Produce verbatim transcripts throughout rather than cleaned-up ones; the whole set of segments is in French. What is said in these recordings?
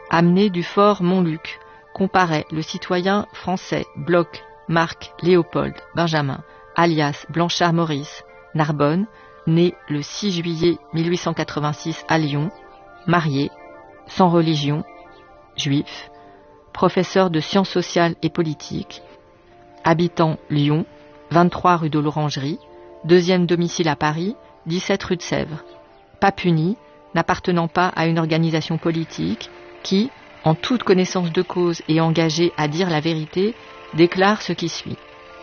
Amené du fort Montluc, comparait le citoyen français Bloch, Marc, Léopold, Benjamin, alias Blanchard-Maurice, Narbonne, né le six juillet mille huit cent quatre-vingt-six à Lyon, marié, sans religion, juif, professeur de sciences sociales et politiques, habitant Lyon, vingt-trois rue de l'Orangerie, deuxième domicile à Paris, dix-sept rue de Sèvres, pas puni, n'appartenant pas à une organisation politique, qui, en toute connaissance de cause et engagé à dire la vérité, déclare ce qui suit.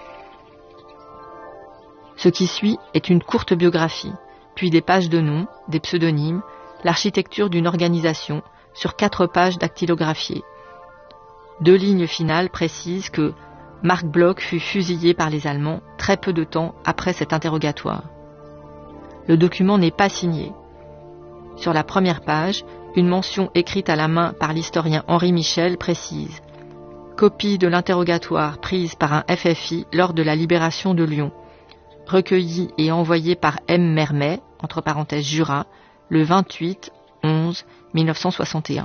Ce qui suit est une courte biographie, puis des pages de noms, des pseudonymes, l'architecture d'une organisation, sur quatre pages dactylographiées. Deux lignes finales précisent que Marc Bloch fut fusillé par les Allemands très peu de temps après cet interrogatoire. Le document n'est pas signé. Sur la première page, une mention écrite à la main par l'historien Henri Michel précise « Copie de l'interrogatoire prise par un F F I lors de la libération de Lyon, recueillie et envoyée par M. Mermet, entre parenthèses Jura, le vingt-huit onze mille neuf cent soixante et un. »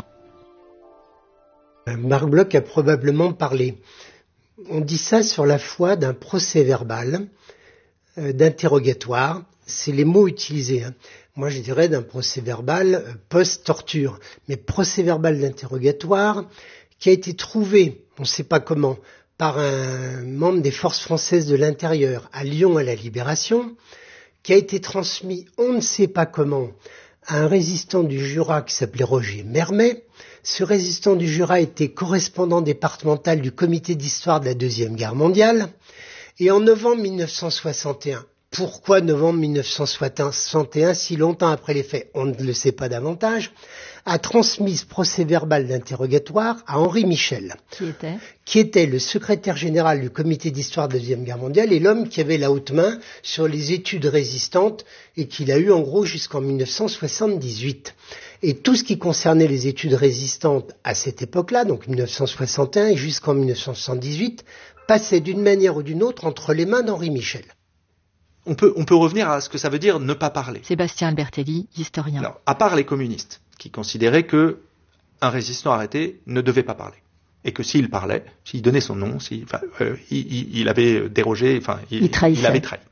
Marc Bloch a probablement parlé. On dit ça sur la foi d'un procès-verbal, euh, d'interrogatoire. C'est les mots utilisés. Hein. Moi, je dirais d'un procès-verbal euh, post-torture. Mais procès-verbal d'interrogatoire qui a été trouvé, on ne sait pas comment, par un membre des forces françaises de l'intérieur à Lyon à la Libération, qui a été transmis, on ne sait pas comment, à un résistant du Jura qui s'appelait Roger Mermet. Ce résistant du Jura était correspondant départemental du comité d'histoire de la Deuxième Guerre mondiale. Et en novembre mille neuf cent soixante et un, pourquoi novembre mille neuf cent soixante et un, si longtemps après les faits, on ne le sait pas davantage, a transmis ce procès-verbal d'interrogatoire à Henri Michel, qui était, qui était le secrétaire général du comité d'histoire de la Deuxième Guerre mondiale et l'homme qui avait la haute main sur les études résistantes et qu'il a eu en gros jusqu'en mille neuf cent soixante-dix-huit. Et tout ce qui concernait les études résistantes à cette époque-là, donc mille neuf cent soixante et un et jusqu'en mille neuf cent soixante-dix-huit, passait d'une manière ou d'une autre entre les mains d'Henri Michel. On peut, on peut revenir à ce que ça veut dire ne pas parler. Sébastien Albertelli, historien. Alors, à part les communistes, qui considéraient que un résistant arrêté ne devait pas parler. Et que s'il parlait, s'il donnait son nom, s'il, enfin, euh, il, il avait dérogé, enfin, il, il, il avait trahi.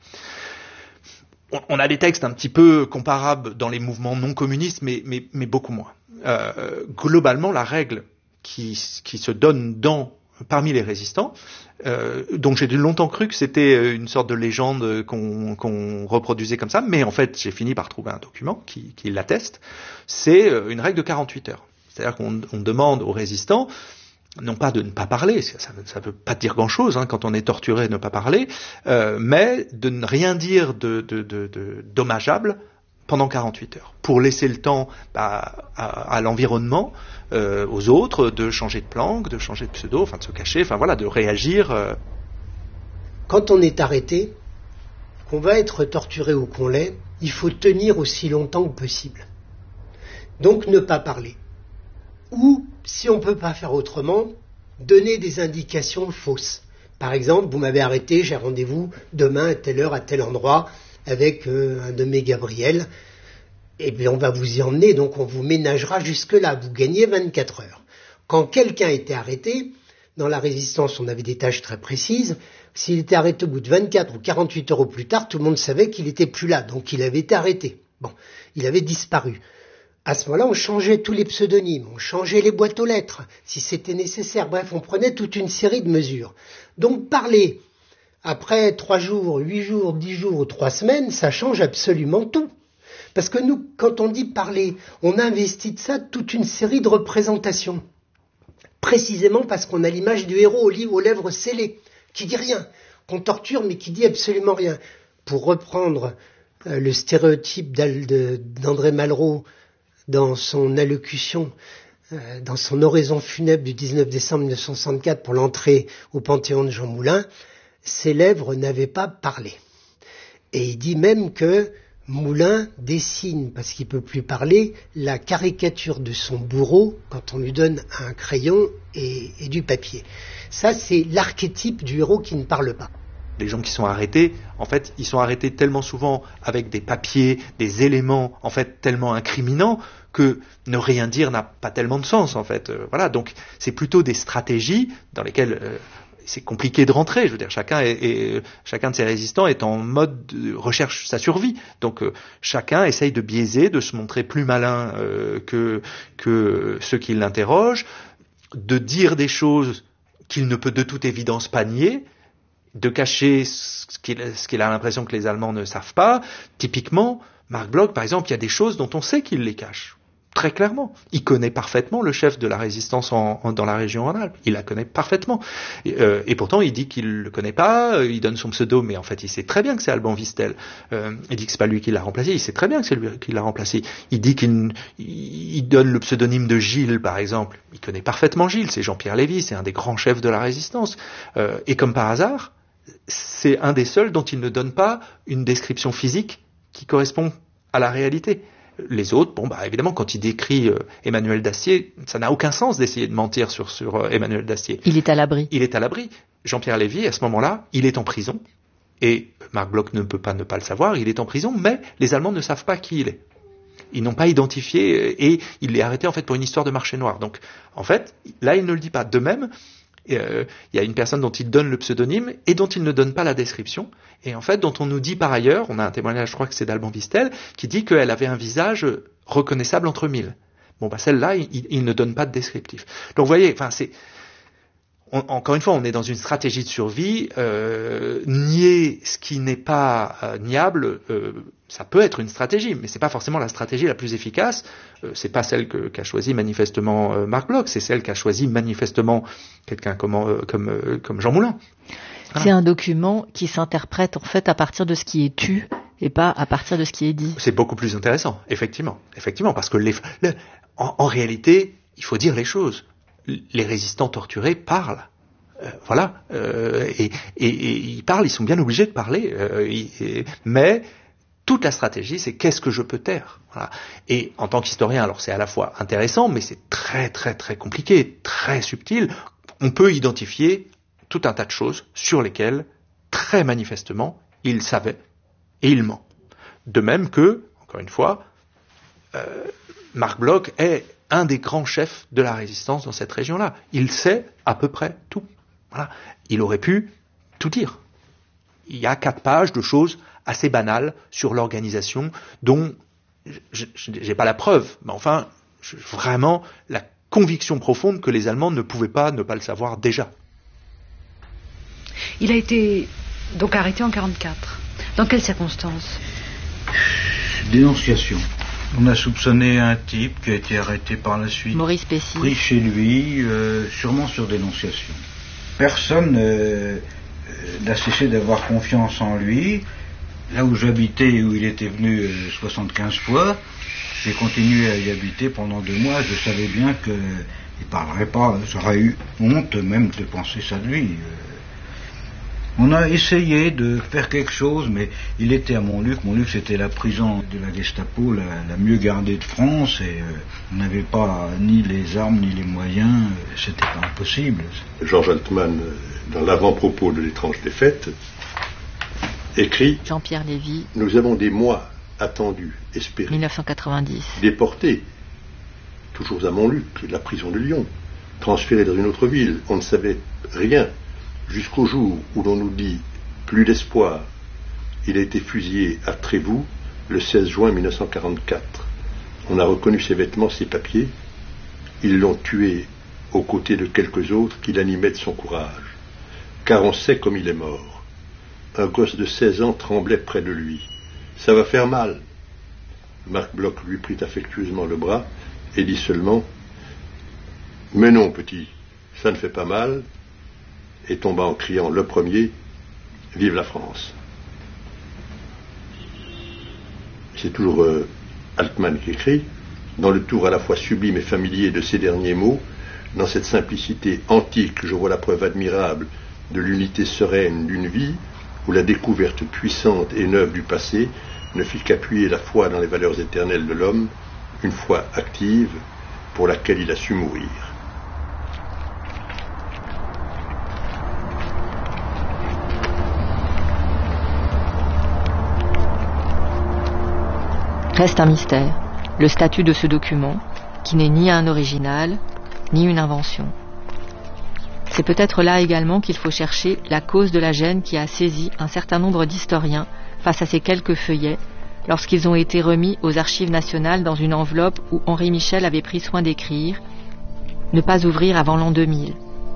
On, on a des textes un petit peu comparables dans les mouvements non communistes, mais, mais, mais beaucoup moins. Euh, globalement, la règle qui, qui se donne dans, parmi les résistants, euh, donc j'ai longtemps cru que c'était une sorte de légende qu'on, qu'on reproduisait comme ça, mais en fait j'ai fini par trouver un document qui, qui l'atteste, c'est une règle de quarante-huit heures. C'est-à-dire qu'on on demande aux résistants, non pas de ne pas parler, ça ne veut pas dire grand-chose hein, quand on est torturé de ne pas parler, euh, mais de ne rien dire de, de, de, de dommageable pendant quarante-huit heures, pour laisser le temps bah, à, à l'environnement, euh, aux autres, de changer de planque, de changer de pseudo, enfin de se cacher, enfin voilà, de réagir. Euh. Quand on est arrêté, qu'on va être torturé ou qu'on l'est, il faut tenir aussi longtemps que possible. Donc ne pas parler. Ou, si on ne peut pas faire autrement, donner des indications fausses. Par exemple, vous m'avez arrêté, j'ai rendez-vous demain à telle heure, à tel endroit, avec euh, un de mes Gabriel, et bien on va vous y emmener, donc on vous ménagera jusque-là, vous gagnez vingt-quatre heures. Quand quelqu'un était arrêté, dans la résistance on avait des tâches très précises, s'il était arrêté au bout de vingt-quatre ou quarante-huit heures au plus tard, tout le monde savait qu'il n'était plus là, donc il avait été arrêté. Bon, il avait disparu. À ce moment-là, on changeait tous les pseudonymes, on changeait les boîtes aux lettres, si c'était nécessaire, bref, on prenait toute une série de mesures. Donc parler après trois jours, huit jours, dix jours ou trois semaines, ça change absolument tout. Parce que nous, quand on dit parler, on investit de ça toute une série de représentations. Précisément parce qu'on a l'image du héros aux, livres, aux lèvres scellées, qui dit rien, qu'on torture mais qui dit absolument rien. Pour reprendre euh, le stéréotype d'André Malraux dans son allocution, euh, dans son oraison funèbre du dix-neuf décembre mille neuf cent soixante-quatre pour l'entrée au Panthéon de Jean Moulin, ses lèvres n'avaient pas parlé. Et il dit même que Moulin dessine, parce qu'il ne peut plus parler, la caricature de son bourreau quand on lui donne un crayon et, et du papier. Ça, c'est l'archétype du héros qui ne parle pas. Les gens qui sont arrêtés, en fait, ils sont arrêtés tellement souvent avec des papiers, des éléments, en fait, tellement incriminants, que ne rien dire n'a pas tellement de sens en fait. Euh, voilà, donc c'est plutôt des stratégies dans lesquelles euh, c'est compliqué de rentrer. Je veux dire, chacun est, est, chacun de ces résistants est en mode de recherche sa survie. Donc euh, chacun essaye de biaiser, de se montrer plus malin euh, que que ceux qui l'interrogent, de dire des choses qu'il ne peut de toute évidence pas nier, de cacher ce qu'il, ce qu'il a l'impression que les Allemands ne savent pas. Typiquement, Marc Bloch, par exemple, il y a des choses dont on sait qu'il les cache. Très clairement. Il connaît parfaitement le chef de la résistance en, en, dans la région Rhône-Alpes. Il la connaît parfaitement. Et, euh, et pourtant, il dit qu'il ne le connaît pas, il donne son pseudo, mais en fait, il sait très bien que c'est Alban Vistel. Euh, il dit que c'est pas lui qui l'a remplacé, il sait très bien que c'est lui qui l'a remplacé. Il dit qu'il il donne le pseudonyme de Gilles, par exemple. Il connaît parfaitement Gilles, c'est Jean-Pierre Lévy, c'est un des grands chefs de la résistance. Euh, et comme par hasard, c'est un des seuls dont il ne donne pas une description physique qui correspond à la réalité. Les autres, bon, bah, évidemment, quand il décrit euh, Emmanuel Dacier, ça n'a aucun sens d'essayer de mentir sur, sur euh, Emmanuel Dacier. Il est à l'abri. Il est à l'abri. Jean-Pierre Lévy, à ce moment-là, il est en prison. Et Marc Bloch ne peut pas ne pas le savoir, il est en prison, mais les Allemands ne savent pas qui il est. Ils n'ont pas identifié, et il est arrêté, en fait, pour une histoire de marché noir. Donc, en fait, là, il ne le dit pas. De même, Euh, il y a une personne dont il donne le pseudonyme et dont il ne donne pas la description, et en fait dont on nous dit par ailleurs, on a un témoignage, je crois que c'est d'Alban Vistel, qui dit qu'elle avait un visage reconnaissable entre mille. Bon, bah celle-là, il, il ne donne pas de descriptif. Donc vous voyez, enfin c'est on, encore une fois, on est dans une stratégie de survie. Euh, nier ce qui n'est pas euh, niable, euh, ça peut être une stratégie, mais c'est pas forcément la stratégie la plus efficace. Euh, c'est pas celle que, qu'a choisi manifestement euh, Marc Bloch, c'est celle qu'a choisi manifestement quelqu'un comme euh, comme euh, comme Jean Moulin. Voilà. C'est un document qui s'interprète en fait à partir de ce qui est tu et pas à partir de ce qui est dit. C'est beaucoup plus intéressant, effectivement, effectivement, parce que les, les, en, en réalité, il faut dire les choses. Les résistants torturés parlent, euh, voilà, euh, et, et, et ils parlent, ils sont bien obligés de parler, euh, et, mais toute la stratégie, c'est qu'est-ce que je peux taire, voilà. Et en tant qu'historien, alors c'est à la fois intéressant, mais c'est très très très compliqué, très subtil. On peut identifier tout un tas de choses sur lesquelles, très manifestement, il savait et il ment. De même que, encore une fois, euh, Marc Bloch est un des grands chefs de la résistance dans cette région-là. Il sait à peu près tout. Voilà. Il aurait pu tout dire. Il y a quatre pages de choses assez banales sur l'organisation dont je n'ai pas la preuve, mais enfin, je, vraiment la conviction profonde que les Allemands ne pouvaient pas ne pas le savoir déjà. Il a été donc arrêté en quarante-quatre. Dans quelles circonstances ? Dénonciation. On a soupçonné un type qui a été arrêté par la suite, Maurice Pessy, pris chez lui, euh, sûrement sur dénonciation. Personne euh, n'a cessé d'avoir confiance en lui. Là où j'habitais et où il était venu euh, soixante-quinze fois, j'ai continué à y habiter pendant deux mois. Je savais bien qu'il ne parlerait pas. J'aurais eu honte même de penser ça de lui. On a essayé de faire quelque chose, mais il était à Montluc. Montluc, c'était la prison de la Gestapo la, la mieux gardée de France, et euh, on n'avait pas ni les armes ni les moyens, euh, c'était pas impossible. Georges Altman, dans l'avant-propos de l'étrange défaite, écrit Jean-Pierre Lévy, nous avons des mois attendus, espérés, dix-neuf cent quatre-vingt-dix, déportés, toujours à Montluc, la prison de Lyon, transférés dans une autre ville. On ne savait rien. Jusqu'au jour où l'on nous dit « plus d'espoir ». Il a été fusillé à Trévoux le seize juin mille neuf cent quarante-quatre. On a reconnu ses vêtements, ses papiers. Ils l'ont tué aux côtés de quelques autres qui l'animaient de son courage. Car on sait comme il est mort. Un gosse de seize ans tremblait près de lui. « Ça va faire mal ». Marc Bloch lui prit affectueusement le bras et dit seulement « Mais non, petit, ça ne fait pas mal ». Et tomba en criant le premier « Vive la France !» C'est toujours euh, Altman qui écrit, dans le tour à la fois sublime et familier de ces derniers mots, dans cette simplicité antique, je vois la preuve admirable de l'unité sereine d'une vie, où la découverte puissante et neuve du passé ne fit qu'appuyer la foi dans les valeurs éternelles de l'homme, une foi active pour laquelle il a su mourir. Reste un mystère. le statut de ce document, qui n'est ni un original, ni une invention. C'est peut-être là également qu'il faut chercher la cause de la gêne qui a saisi un certain nombre d'historiens face à ces quelques feuillets, lorsqu'ils ont été remis aux Archives nationales dans une enveloppe où Henri Michel avait pris soin d'écrire « Ne pas ouvrir avant l'an deux mille ».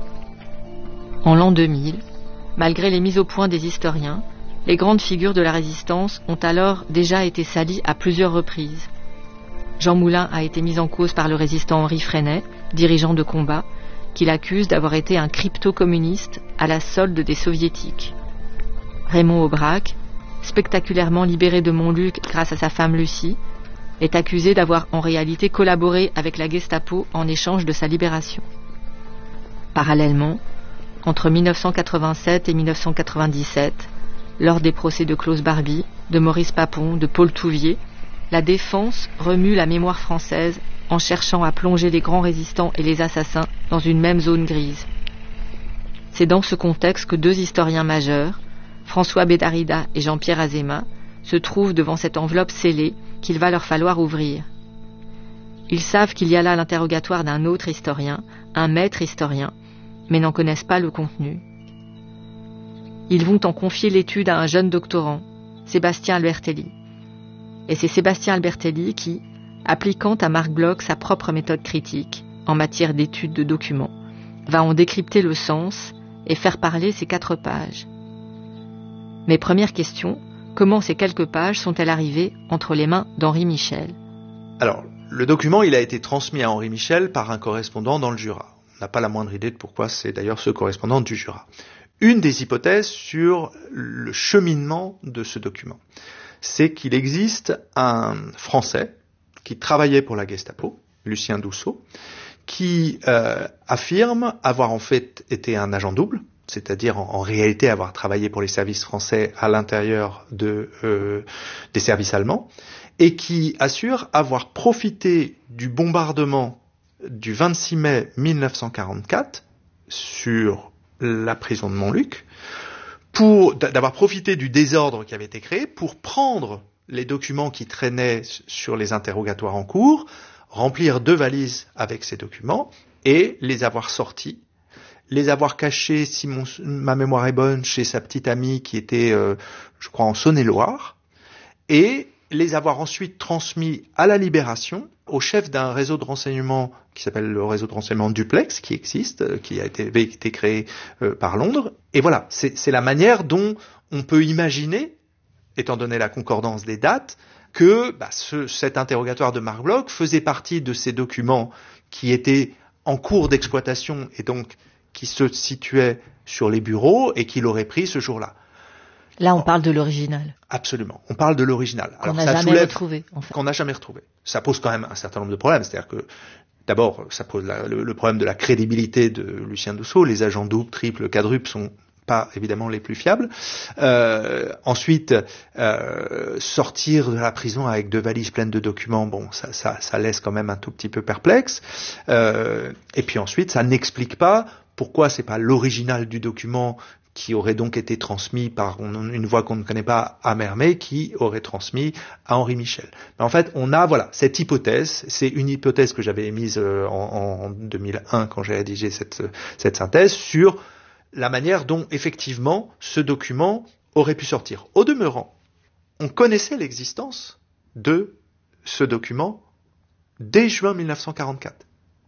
En l'an deux mille, malgré les mises au point des historiens, les grandes figures de la résistance ont alors déjà été salies à plusieurs reprises. Jean Moulin a été mis en cause par le résistant Henri Freinet, dirigeant de combat, qui l'accuse d'avoir été un crypto-communiste à la solde des soviétiques. Raymond Aubrac, spectaculairement libéré de Montluc grâce à sa femme Lucie, est accusé d'avoir en réalité collaboré avec la Gestapo en échange de sa libération. Parallèlement, entre mille neuf cent quatre-vingt-sept et mille neuf cent quatre-vingt-dix-sept, lors des procès de Klaus Barbie, de Maurice Papon, de Paul Touvier, la défense remue la mémoire française en cherchant à plonger les grands résistants et les assassins dans une même zone grise. C'est dans ce contexte que deux historiens majeurs, François Bédarida et Jean-Pierre Azéma, se trouvent devant cette enveloppe scellée qu'il va leur falloir ouvrir. Ils savent qu'il y a là l'interrogatoire d'un autre historien, un maître historien, mais n'en connaissent pas le contenu. Ils vont en confier l'étude à un jeune doctorant, Sébastien Albertelli. Et c'est Sébastien Albertelli qui, appliquant à Marc Bloch sa propre méthode critique en matière d'étude de documents, va en décrypter le sens et faire parler ces quatre pages. Mes premières questions, comment ces quelques pages sont-elles arrivées entre les mains d'Henri Michel ? Alors, le document, il a été transmis à Henri Michel par un correspondant dans le Jura. On n'a pas la moindre idée de pourquoi c'est d'ailleurs ce correspondant du Jura. Une des hypothèses sur le cheminement de ce document, c'est qu'il existe un Français qui travaillait pour la Gestapo, Lucien Douceau, qui euh, affirme avoir en fait été un agent double, c'est-à-dire en, en réalité avoir travaillé pour les services français à l'intérieur de, euh, des services allemands, et qui assure avoir profité du bombardement du vingt-six mai mille neuf cent quarante-quatre sur la prison de Montluc, pour d'avoir profité du désordre qui avait été créé pour prendre les documents qui traînaient sur les interrogatoires en cours, remplir deux valises avec ces documents et les avoir sortis, les avoir cachés, si mon, ma mémoire est bonne, chez sa petite amie qui était, euh, je crois, en Saône-et-Loire, et les avoir ensuite transmis à la Libération, au chef d'un réseau de renseignement qui s'appelle le réseau de renseignement Duplex, qui existe, qui a été, avait été créé euh, par Londres. Et voilà, c'est, c'est la manière dont on peut imaginer, étant donné la concordance des dates, que bah, ce, cet interrogatoire de Marc Bloch faisait partie de ces documents qui étaient en cours d'exploitation et donc qui se situaient sur les bureaux et qu'il aurait pris ce jour-là. Là, on parle de l'original. Absolument. On parle de l'original. Qu'on n'a jamais retrouvé, en fait. Qu'on n'a jamais retrouvé. Ça pose quand même un certain nombre de problèmes. C'est-à-dire que, d'abord, ça pose la, le, le problème de la crédibilité de Lucien Douceau. Les agents doubles, triples, quadruples sont pas évidemment les plus fiables. Euh, ensuite, euh, sortir de la prison avec deux valises pleines de documents, bon, ça, ça, ça laisse quand même un tout petit peu perplexe. Euh, et puis ensuite, ça n'explique pas pourquoi c'est pas l'original du document qui aurait donc été transmis par une voix qu'on ne connaît pas à Mermet, qui aurait transmis à Henri Michel. Mais en fait, on a voilà cette hypothèse, c'est une hypothèse que j'avais émise en, en deux mille un quand j'ai rédigé cette, cette synthèse, sur la manière dont effectivement ce document aurait pu sortir. Au demeurant, on connaissait l'existence de ce document dès juin mille neuf cent quarante-quatre.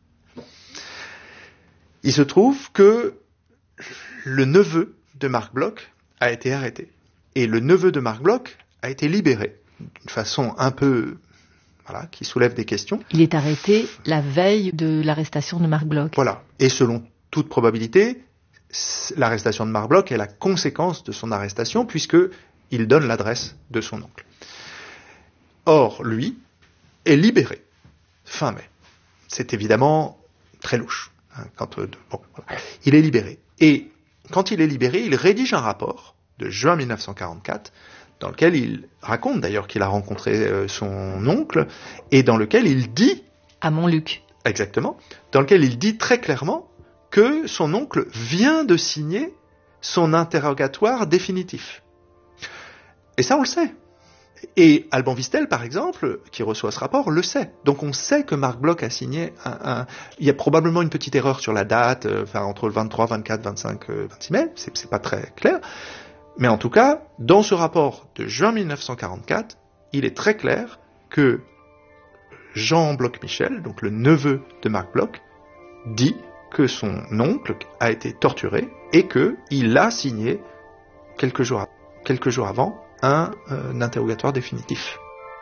Il se trouve que le neveu de Marc Bloch a été arrêté. Et le neveu de Marc Bloch a été libéré d'une façon un peu, voilà, qui soulève des questions. Il est arrêté la veille de l'arrestation de Marc Bloch. Voilà. Et selon toute probabilité, l'arrestation de Marc Bloch est la conséquence de son arrestation, puisqu'il donne l'adresse de son oncle. Or, lui est libéré fin mai. C'est évidemment très louche. Hein, quand, euh, bon, voilà. Il est libéré. Et quand il est libéré, il rédige un rapport de juin mille neuf cent quarante-quatre, dans lequel il raconte d'ailleurs qu'il a rencontré euh, son oncle, et dans lequel il dit... À Montluc. Exactement. Dans lequel il dit très clairement que son oncle vient de signer son interrogatoire définitif. Et ça, on le sait. Et Alban Vistel, par exemple, qui reçoit ce rapport, le sait. Donc on sait que Marc Bloch a signé un, un... Il y a probablement une petite erreur sur la date, euh, enfin entre le vingt-trois, vingt-quatre, vingt-cinq, euh, vingt-six mai, c'est, c'est pas très clair. Mais en tout cas, dans ce rapport de juin mille neuf cent quarante-quatre, il est très clair que Jean Bloch-Michel, donc le neveu de Marc Bloch, dit que son oncle a été torturé et qu'il a signé quelques jours, quelques jours avant un, euh, un interrogatoire définitif.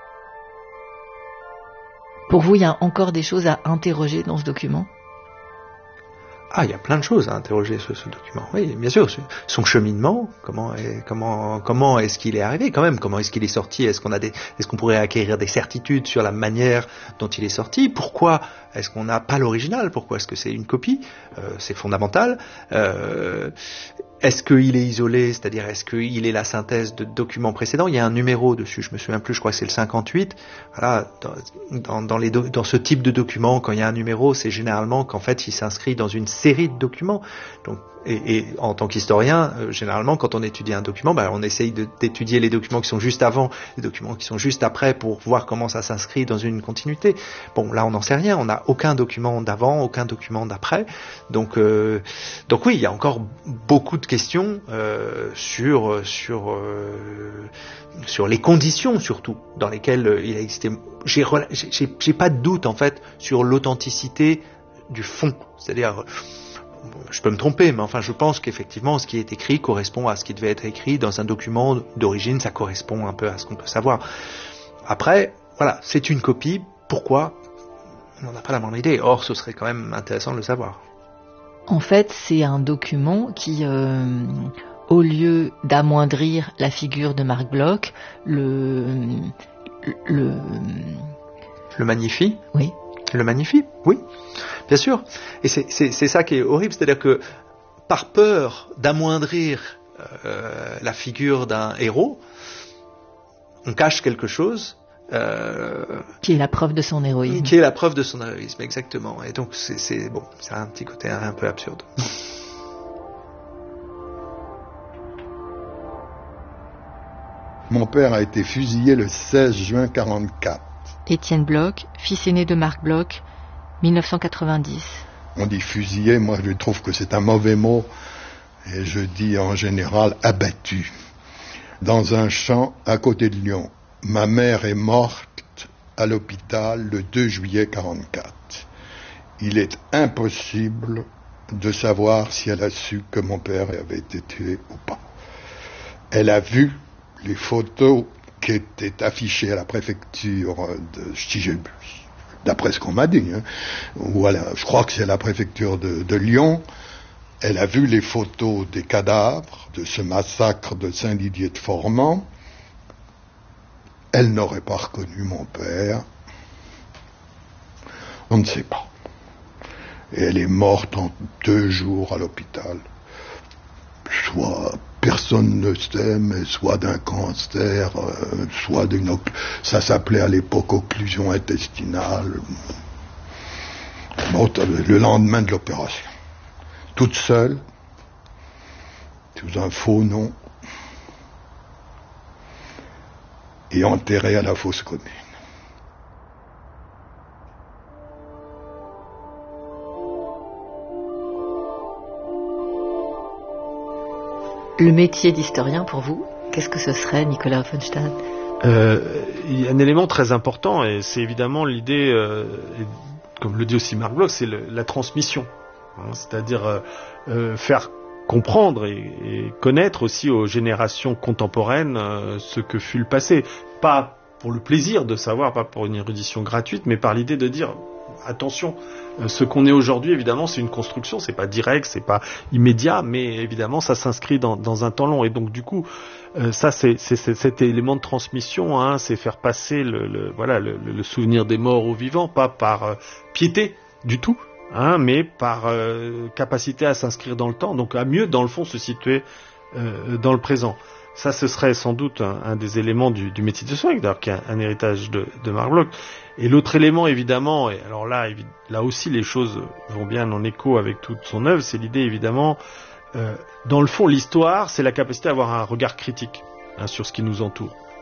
Pour vous, il y a encore des choses à interroger dans ce document ? Ah, il y a plein de choses à interroger sur ce document. Oui, bien sûr. Son cheminement, comment est, comment, comment est-ce qu'il est arrivé quand même? Comment est-ce qu'il est sorti? Est-ce qu'on a des, est-ce qu'on pourrait acquérir des certitudes sur la manière dont il est sorti? Pourquoi est-ce qu'on n'a pas l'original? Pourquoi est-ce que c'est une copie? euh, C'est fondamental. Euh, est-ce qu'il est isolé? C'est-à-dire, est-ce qu'il est la synthèse de documents précédents? Il y a un numéro dessus, je me souviens plus, je crois que c'est le cinquante-huit. Voilà, dans, dans, dans, les do- dans ce type de document, quand il y a un numéro, c'est généralement qu'en fait, il s'inscrit dans une série de documents. Donc, et, et en tant qu'historien, euh, généralement, quand on étudie un document, ben, on essaye de, d'étudier les documents qui sont juste avant, les documents qui sont juste après, pour voir comment ça s'inscrit dans une continuité. Bon, là, on n'en sait rien. On n'a aucun document d'avant, aucun document d'après. Donc, euh, donc oui, il y a encore beaucoup de questions euh, sur sur euh, sur les conditions surtout dans lesquelles il a existé. J'ai, j'ai, j'ai pas de doute en fait sur l'authenticité du fond. C'est-à-dire, je peux me tromper, mais enfin, je pense qu'effectivement, ce qui est écrit correspond à ce qui devait être écrit dans un document d'origine. Ça correspond un peu à ce qu'on peut savoir. Après, voilà, c'est une copie. Pourquoi? On n'en a pas la moindre idée. Or, ce serait quand même intéressant de le savoir. En fait, c'est un document qui, euh, au lieu d'amoindrir la figure de Marc Bloch, le... le... Le magnifie? Oui. Le magnifie, oui, bien sûr. Et c'est, c'est, c'est ça qui est horrible, c'est-à-dire que par peur d'amoindrir euh, la figure d'un héros, on cache quelque chose. Euh, qui est la preuve de son héroïsme. Qui est la preuve de son héroïsme, exactement. Et donc c'est, c'est bon, ça a un petit côté un peu absurde. Mon père a été fusillé le seize juin quarante-quatre. Étienne Bloch, fils aîné de Marc Bloch, dix-neuf cent quatre-vingt-dix. On dit fusillé, moi je trouve que c'est un mauvais mot, et je dis en général abattu. Dans un champ à côté de Lyon. Ma mère est morte à l'hôpital le deux juillet quarante-quatre. Il est impossible de savoir si elle a su que mon père avait été tué ou pas. Elle a vu les photos qui était affiché à la préfecture de, si j'ai, d'après ce qu'on m'a dit, hein, voilà, je crois que c'est la préfecture de, de Lyon. Elle a vu les photos des cadavres de ce massacre de Saint-Didier-de-Formans. Elle n'aurait pas reconnu mon père. On ne sait pas. Et elle est morte en deux jours à l'hôpital. Soit personne ne sait, mais soit d'un cancer, euh, soit d'une... Oc- ça s'appelait à l'époque occlusion intestinale. Bon, le lendemain de l'opération. Toute seule, sous un faux nom, et enterrée à la fosse commune. Le métier d'historien, pour vous, qu'est-ce que ce serait, Nicolas Offenstadt ? euh, Il y a un élément très important, et c'est évidemment l'idée, euh, et comme le dit aussi Marc Bloch, c'est le, la transmission. Hein, c'est-à-dire euh, euh, faire comprendre et, et connaître aussi aux générations contemporaines euh, ce que fut le passé. Pas pour le plaisir de savoir, pas pour une érudition gratuite, mais par l'idée de dire... Attention, ce qu'on est aujourd'hui, évidemment, c'est une construction, c'est pas direct, c'est pas immédiat, mais évidemment, ça s'inscrit dans, dans un temps long. Et donc, du coup, euh, ça, c'est, c'est, c'est cet élément de transmission, hein, c'est faire passer le, le, voilà, le, le souvenir des morts aux vivants, pas par euh, piété du tout, hein, mais par euh, capacité à s'inscrire dans le temps, donc à mieux, dans le fond, se situer euh, dans le présent. Ça, ce serait sans doute un, un des éléments du, du métier de soigne, d'ailleurs, qui est un, un héritage de, de Marc Bloch. Et l'autre élément, évidemment, et alors là, évi- là aussi, les choses vont bien en écho avec toute son œuvre, c'est l'idée, évidemment, euh, dans le fond, l'histoire, c'est la capacité à avoir un regard critique hein, sur ce qui nous entoure.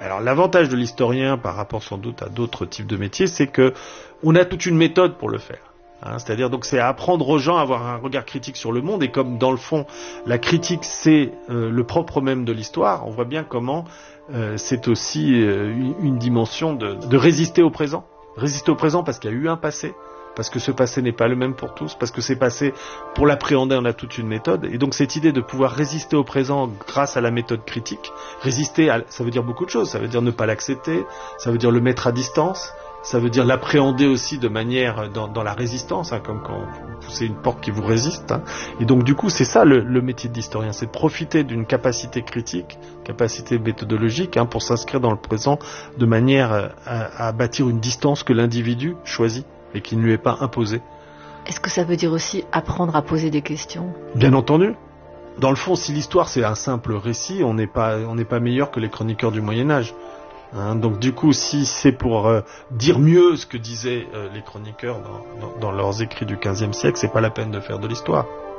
Alors l'avantage de l'historien par rapport sans doute à d'autres types de métiers, c'est que on a toute une méthode pour le faire. Hein, c'est-à-dire donc c'est apprendre aux gens à avoir un regard critique sur le monde, et comme dans le fond la critique c'est euh, le propre même de l'histoire, on voit bien comment euh, c'est aussi euh, une dimension de, de résister au présent. Résister au présent parce qu'il y a eu un passé, parce que ce passé n'est pas le même pour tous, parce que c'est passé, pour l'appréhender, on a toute une méthode, et donc cette idée de pouvoir résister au présent grâce à la méthode critique, résister, à, ça veut dire beaucoup de choses, ça veut dire ne pas l'accepter, ça veut dire le mettre à distance, ça veut dire l'appréhender aussi de manière dans, dans la résistance, hein, comme quand vous poussez une porte qui vous résiste, hein. Et donc du coup c'est ça le, le métier d'historien, c'est de profiter d'une capacité critique, capacité méthodologique, hein, pour s'inscrire dans le présent de manière à, à bâtir une distance que l'individu choisit et qui ne lui est pas imposé. Est-ce que ça veut dire aussi apprendre à poser des questions ? Bien entendu. Dans le fond, si l'histoire c'est un simple récit, on n'est pas, on n'est pas meilleur que les chroniqueurs du Moyen-Âge. Hein, donc du coup, si c'est pour euh, dire mieux ce que disaient euh, les chroniqueurs dans, dans, dans leurs écrits du quinzième siècle, c'est pas la peine de faire de l'histoire.